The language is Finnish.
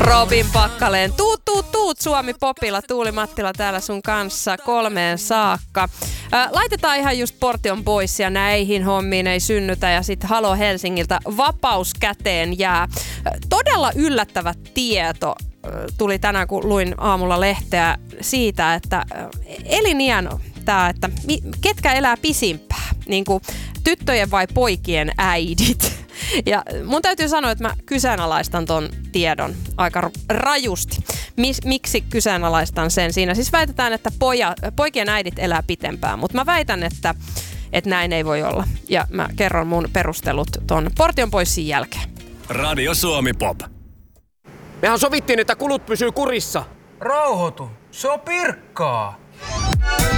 Robin Pakkaleen. Tuut Suomi Popilla. Tuuli Mattila täällä sun kanssa 3 saakka. Laitetaan ihan just Portion Boysia näihin hommiin, ei synnytä. Ja sitten Halo Helsingiltä vapaus käteen jää. Todella yllättävä tieto tuli tänään, kun luin aamulla lehteä siitä, että eliniän tämä, että ketkä elää pisimpään, niin kuin tyttöjen vai poikien äidit. Ja mun täytyy sanoa, että mä kyseenalaistan ton tiedon aika rajusti. Miksi kyseenalaistan sen? Siinä siis väitetään, että poikien äidit elää pitempään, mutta mä väitän, että näin ei voi olla. Ja mä kerron mun perustelut ton Portion Boysin jälkeen. Radio Suomi Pop. Mehän sovittiin, että kulut pysyy kurissa. Rauhoitu, se on pirkkaa.